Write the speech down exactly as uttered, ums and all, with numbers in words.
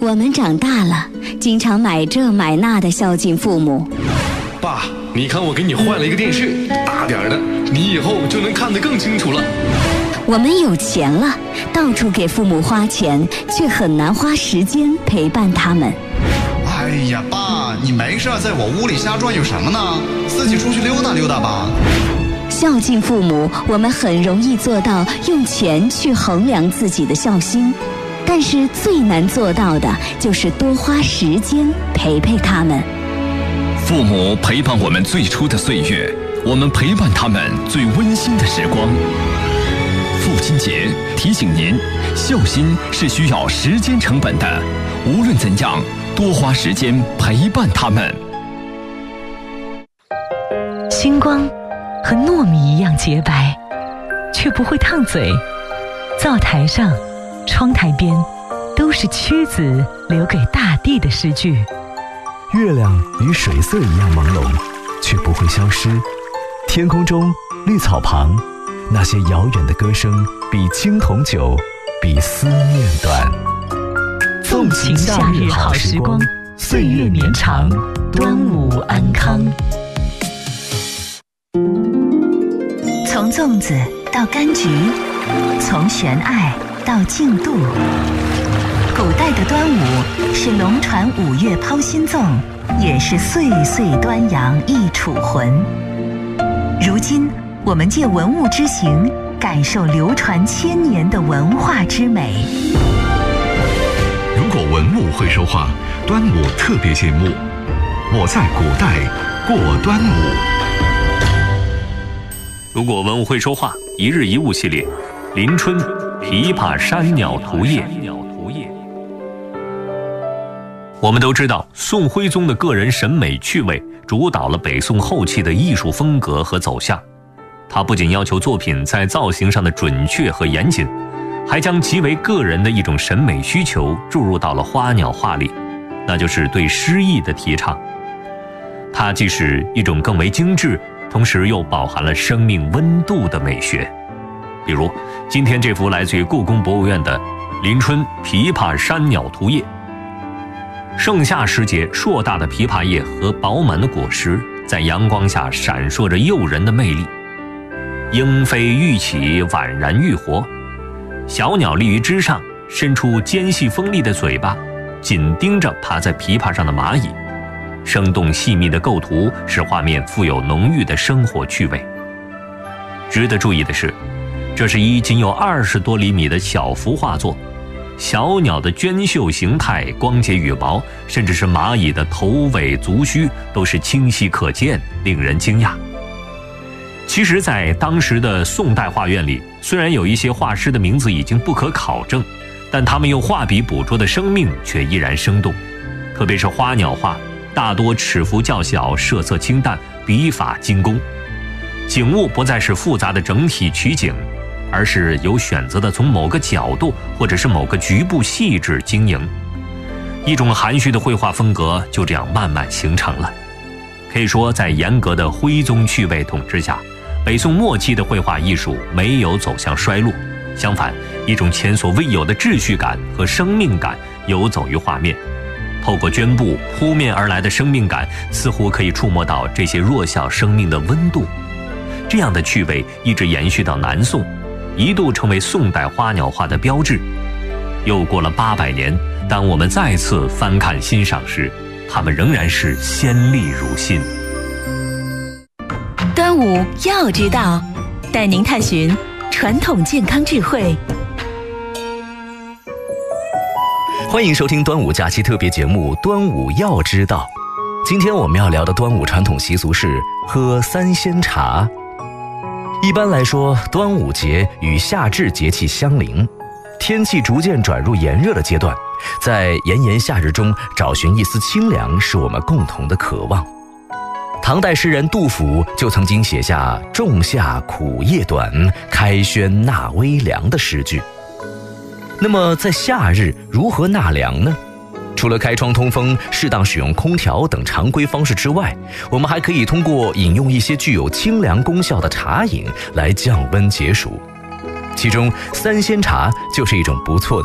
我们长大了，经常买这买那的孝敬父母。 爸，你看我给你换了一个电视，大点的，你以后就能看得更清楚了。 我们有钱了，到处给父母花钱，却很难花时间陪伴他们。 哎呀，爸，你没事在我屋里瞎转悠什么呢？自己出去溜达溜达吧。 孝敬父母，我们很容易做到用钱去衡量自己的孝心，但是最难做到的就是多花时间陪陪他们。 父母陪伴我们最初的岁月，我们陪伴他们最温馨的时光。父亲节提醒您，孝心是需要时间成本的，无论怎样，多花时间陪伴他们。 星光和糯米一样洁白，却不会烫嘴。灶台上、窗台边，都是屈子留给大地的诗句。 月亮与水色一样朦胧，却不会消失。天空中，绿草旁，那些遥远的歌声，比青铜酒，比思念短。 纵情夏日好时光，岁月绵长，端午安康。从粽子到柑橘，从悬爱到竞渡。古代的端午是龙船五月抛新粽，也是岁岁端阳忆楚魂。如今我们借文物之行，感受流传千年的文化之美。 如果文物会说话，端午特别节目，我在古代过端午。 如果文物会说话，一日一物系列，临春琵琶山鸟图页。我们都知道，宋徽宗的个人审美趣味主导了北宋后期的艺术风格和走向。他不仅要求作品在造型上的准确和严谨，还将极为个人的一种审美需求注入到了花鸟画里，那就是对诗意的提倡。它既是一种更为精致，同时又饱含了生命温度的美学。比如今天这幅来自于故宫博物院的临春琵琶山鸟图页。盛夏时节，硕大的枇杷叶和饱满的果实在阳光下闪烁着诱人的魅力。莺飞欲起，宛然欲活。小鸟立于枝上，伸出尖细锋利的嘴巴，紧盯着爬在枇杷上的蚂蚁。生动细密的构图使画面富有浓郁的生活趣味。值得注意的是，这是一仅有二十多厘米的小幅画作，小鸟的娟秀形态、光洁羽毛，甚至是蚂蚁的头尾足须，都是清晰可见，令人惊讶。其实在当时的宋代画院里，虽然有一些画师的名字已经不可考证，但他们用画笔捕捉的生命却依然生动。特别是花鸟画，大多尺幅较小，色色清淡，笔法精工。景物不再是复杂的整体取景，而是有选择的从某个角度或者是某个局部细致经营。一种含蓄的绘画风格就这样慢慢形成了。可以说，在严格的徽宗趣味统治下，北宋末期的绘画艺术没有走向衰落，相反，一种前所未有的秩序感和生命感游走于画面。透过绢布扑面而来的生命感，似乎可以触摸到这些弱小生命的温度。这样的趣味一直延续到南宋，一度成为宋代花鸟画的标志。又过了八百年，当我们再次翻看欣赏时，它们仍然是鲜丽如新。 端午要知道，带您探寻传统健康智慧。 欢迎收听端午假期特别节目《端午要知道》。今天我们要聊的端午传统习俗是喝三鲜茶。一般来说，端午节与夏至节气相邻，天气逐渐转入炎热的阶段，在炎炎夏日中找寻一丝清凉，是我们共同的渴望。唐代诗人杜甫就曾经写下“仲夏苦夜短，开轩纳微凉”的诗句。那么在夏日如何纳凉呢？除了开窗通风、适当使用空调等常规方式之外，我们还可以通过饮用一些具有清凉功效的茶饮来降温解暑。其中三鲜茶就是一种不错的